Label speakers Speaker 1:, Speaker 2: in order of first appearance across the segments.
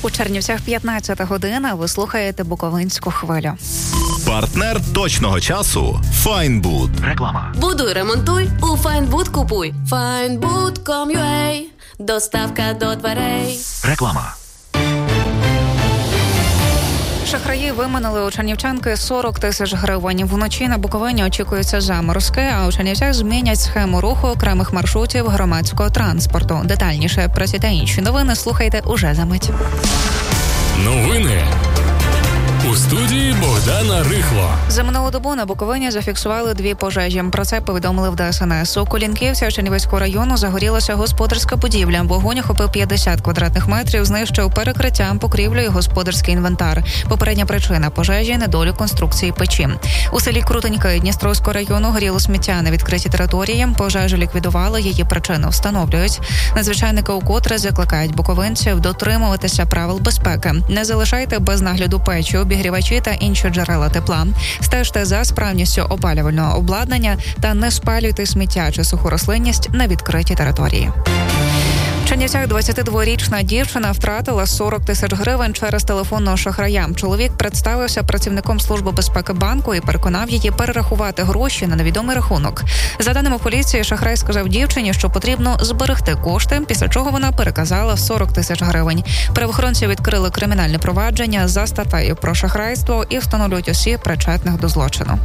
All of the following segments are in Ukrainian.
Speaker 1: У Чернівцях 15 година. Ви слухаєте Буковинську хвилю.
Speaker 2: Партнер точного часу – Файнбуд.
Speaker 3: Реклама.
Speaker 4: Будуй, ремонтуй, у Файнбуд купуй. Findbood.com.ua. Доставка до дверей.
Speaker 3: Реклама.
Speaker 1: Шахраї виманили у чернівчанки 40 тисяч гривень. Вночі на Буковині очікуються заморозки, а у Чернівцях змінять схему руху окремих маршрутів громадського транспорту. Детальніше про ці та інші новини слухайте уже за мить.
Speaker 5: Новини. У студії Богдана Рихло.
Speaker 1: За минулу добу на Буковині зафіксували 2 пожежі. Про це повідомили в ДСНС. У Кулінківці Чернівецького району загорілася господарська будівля. Вогонь охопив 50 квадратних метрів, знищив перекриттям, покрівлю і господарський інвентар. Попередня причина пожежі – недолік конструкції печі. У селі Крутеньки Дністровського району горіло сміття на відкритій території. Пожежу ліквідували, її причину встановлюють. Надзвичайники укотре закликають буковинців дотримуватися правил безпеки. Не залишайте без нагляду печі, обігрівачі та інші джерела тепла. Стежте за справністю опалювального обладнання та не спалюйте сміття чи суху рослинність на відкритій території. В Чернівцях 22-річна дівчина втратила 40 тисяч гривень через телефонного шахрая. Чоловік представився працівником Служби безпеки банку і переконав її перерахувати гроші на невідомий рахунок. За даними поліції, шахрай сказав дівчині, що потрібно зберегти кошти, після чого вона переказала 40 тисяч гривень. Правоохоронці відкрили кримінальне провадження за статтею про шахрайство і встановлюють осіб, причетних до злочину.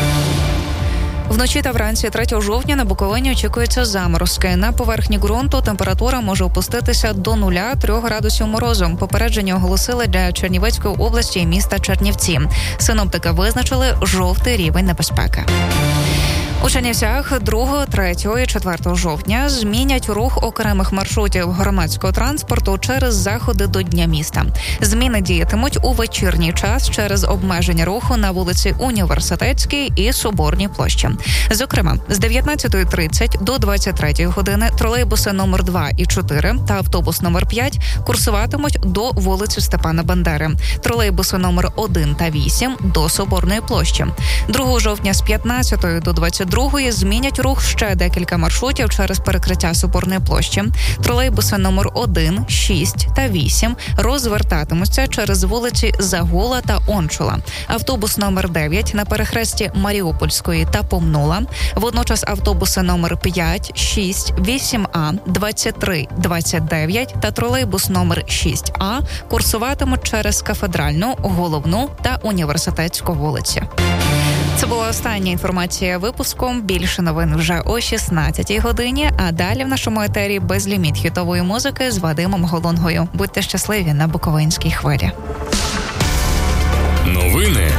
Speaker 1: Вночі та вранці 3 жовтня на Буковині очікуються заморозки. На поверхні ґрунту температура може опуститися до 0-3 градусів морозу. Попередження оголосили для Чернівецької області і міста Чернівці. Синоптики визначили жовтий рівень небезпеки. У Чернівцях 2, 3 і 4 жовтня змінять рух окремих маршрутів громадського транспорту через заходи до Дня міста. Зміни діятимуть у вечірній час через обмеження руху на вулиці Університетській і Соборній площі. Зокрема, з 19:30 до 23 години тролейбуси номер 2 і 4 та автобус номер 5 курсуватимуть до вулиці Степана Бандери. Тролейбуси номер 1 та 8 до Соборної площі. 2 жовтня з 15 до 22 змінять рух ще декілька маршрутів через перекриття Соборної площі. Тролейбуси номер 1, 6 та 8 розвертатимуться через вулиці Загула та Ончула. Автобус номер 9 на перехресті Маріупольської та Помнула. Водночас автобуси номер 5, 6, 8А, 23, 29 та тролейбус номер 6А курсуватимуть через Кафедральну, Головну та Університетську вулиці. Це була остання інформація випуску. Більше новин вже о 16-й годині, а далі в нашому етері безліміт хітової музики з Вадимом Голунгою. Будьте щасливі на Буковинській хвилі.
Speaker 5: Новини